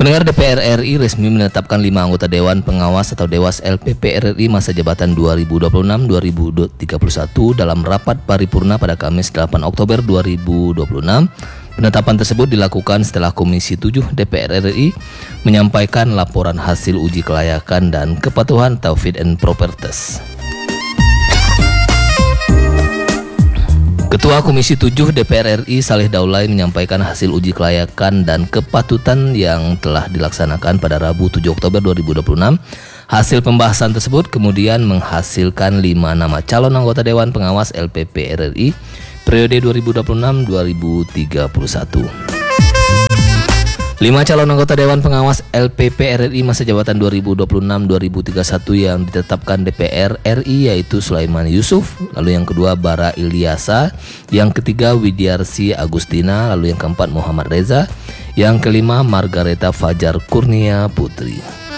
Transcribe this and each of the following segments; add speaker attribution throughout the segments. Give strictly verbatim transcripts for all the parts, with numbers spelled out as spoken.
Speaker 1: Pendengar, D P R R I resmi menetapkan lima anggota Dewan Pengawas atau Dewas L P P R R I masa jabatan dua ribu dua puluh enam sampai dua ribu tiga puluh satu dalam rapat paripurna pada Kamis delapan Oktober dua ribu dua puluh enam. Penetapan tersebut dilakukan setelah Komisi tujuh D P R R I menyampaikan laporan hasil uji kelayakan dan kepatuhan atau fit and proper test. Ketua Komisi tujuh D P R R I Saleh Daulay menyampaikan hasil uji kelayakan dan kepatutan yang telah dilaksanakan pada Rabu tujuh Oktober dua ribu dua puluh enam. Hasil pembahasan tersebut kemudian menghasilkan lima nama calon anggota Dewan Pengawas L P P R R I periode dua ribu dua puluh enam sampai dua ribu tiga puluh satu. Lima calon anggota Dewan Pengawas L P P R R I masa jabatan dua ribu dua puluh enam sampai dua ribu tiga puluh satu yang ditetapkan D P R R I yaitu Sulaiman Yusuf, lalu yang kedua Bara Ilyasa, yang ketiga Widyarsi Agustina, lalu yang keempat Muhammad Reza, yang kelima Margareta Fajar Kurnia Putri.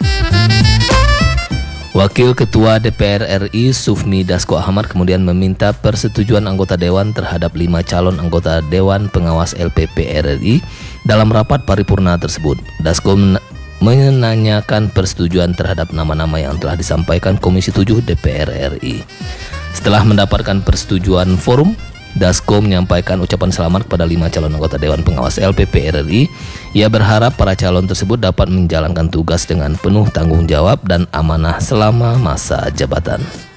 Speaker 1: Wakil Ketua D P R R I Sufmi Dasko Ahmad kemudian meminta persetujuan anggota Dewan terhadap lima calon anggota Dewan Pengawas L P P R R I dalam rapat paripurna tersebut. Dasko men menanyakan persetujuan terhadap nama-nama yang telah disampaikan Komisi tujuh D P R R I. Setelah mendapatkan persetujuan forum, Dasko menyampaikan ucapan selamat kepada lima calon anggota Dewan Pengawas L P P R R I. Ia berharap para calon tersebut dapat menjalankan tugas dengan penuh tanggung jawab dan amanah selama masa jabatan.